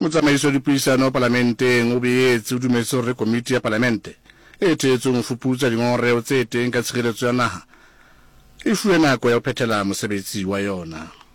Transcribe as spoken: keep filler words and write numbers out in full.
Motsamaiso di puisano parlamenteng o beetse o dumetse hore komiti ya parlamente e theetseng ho fuputsa dingongoreo tse teng ka tshireletso ya naha e fuwe nako ya ho phethela mosebetsi wa yona.